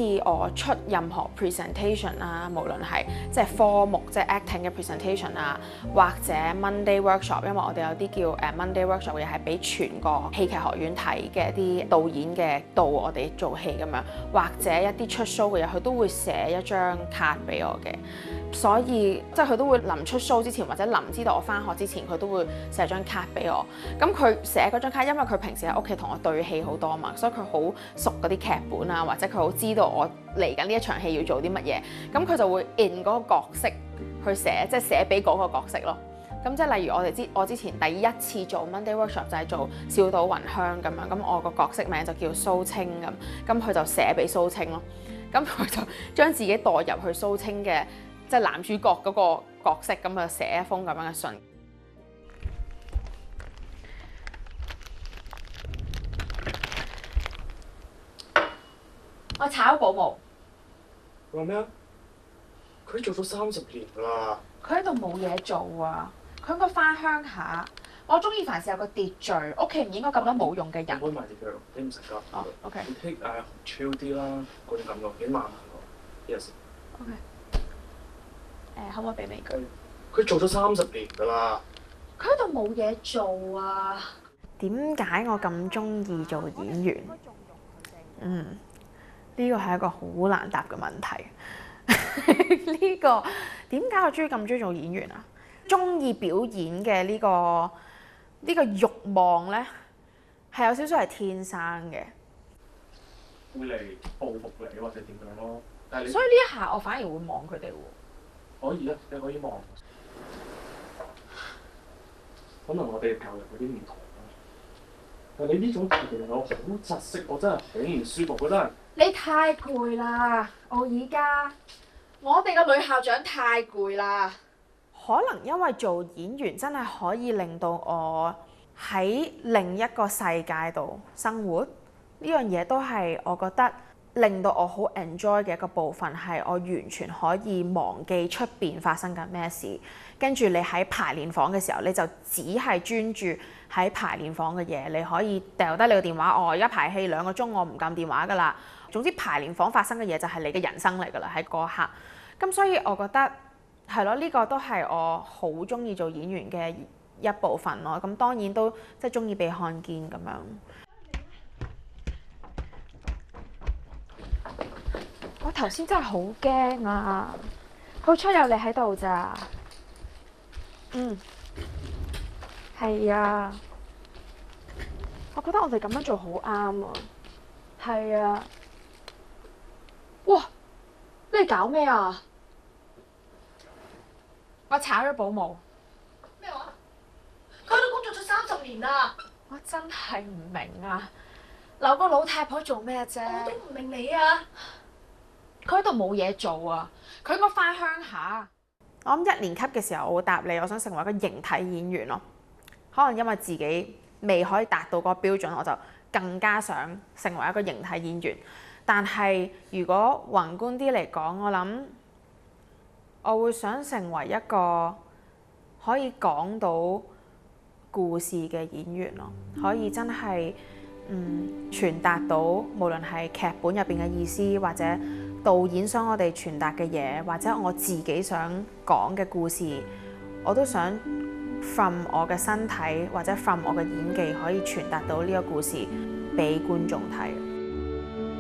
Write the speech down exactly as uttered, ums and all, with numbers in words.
次我出任何 presentation 啊，無論係即係科目即係 acting 嘅 presentation 啊，或者 Monday workshop，因為我哋有啲叫誒 Monday workshop 嘅係俾全個戲劇學院睇嘅一啲導演嘅導我哋做戲咁樣，或者一啲出 show 嘅嘢，佢都會寫一張卡俾我嘅。所以即係佢都會臨出 show 之前，或者臨知道我返學之前，佢都會寫張卡俾我。咁佢寫嗰張卡，因為佢平時喺屋企同我對戲好多嘛，所以佢好熟嗰啲劇本啊，或者佢好知道我嚟緊呢一場戲要做啲乜嘢。咁佢就會 in 嗰個角色去寫，即係寫俾嗰個角色咯。咁即係例如我哋之我之前第一次做 Monday workshop 就係做小島雲香咁樣，咁我個角色名就叫蘇青咁，咁佢就寫俾蘇青咯。咁佢就將自己代入去蘇青嘅即係男主角嗰個角色，咁就寫一封咁樣嘅信。我炒保姆。 佢話咩啊？佢做咗三十年㗎啦。 佢喺度冇嘢做啊！佢應該翻鄉下。我中意凡事有個秩序，屋企唔應該咁多冇用嘅人。 開埋隻腳，你唔食㗎。 哦 ，OK。 你 take 誒 chill 啲啦，嗰種感覺幾慢喎。Yes。 OK。誒，可唔可以俾美句？ 佢做咗三十年㗎啦。 佢喺度冇嘢做啊！點解我咁中意做演員？嗯，呢個係一個好難答嘅問題。呢、這個點解我中意咁中意做演員啊？中意表演嘅呢、這個呢、這個慾望咧，係有少少係天生嘅。 會嚟報復你或者點樣咯？但係你所以呢一下我反而會望佢哋喎。 可以啊，你可以望。可能我哋教育嗰啲唔同啦。但係你呢種態度我好窒息，我真係好唔舒服，覺得係。 你太攰啦，我而家我哋個女校長太攰啦。可能因為做演員真係可以令到我喺另一個世界度生活，呢樣嘢都係我覺得令到我好 enjoy 嘅一個部分，係我完全可以忘記出邊發生緊咩事，跟住你喺排練房嘅時候，你就只係專注喺排練房嘅嘢，你可以掉低你個電話，哦，而家排戲兩個鐘，我唔撳電話㗎啦。總之排練房發生嘅嘢就係你嘅人生嚟㗎啦，喺嗰刻。咁所以我覺得係咯，呢個都係我好中意做演員嘅一部分咯。咁當然都即係中意被看見咁樣。我頭先真係好驚啊！好彩有你喺度咋。嗯，係啊。我覺得我哋咁樣做好啱啊。係啊。哇！你搞咩啊？我炒咗保姆。 咩話？佢喺度工作咗三十年啦！ 我真係唔明啊！留個老太婆做咩啫？ 我都唔明你啊！ 佢喺度冇嘢做啊！佢應該翻鄉下。我諗一年級嘅時候，我會答你，我想成為一個形體演員咯。可能因為自己未可以達到嗰個標準，我就更加想成為一個形體演員。但係如果宏觀啲嚟講，我諗我會想成為一個可以講到故事嘅演員咯，可以真係嗯傳達到無論係劇本入邊嘅意思，或者導演想我哋傳達嘅嘢，或者我自己想講嘅故事，我都想 from 我嘅身體或者 from 我嘅演技可以傳達到呢個故事俾觀眾睇。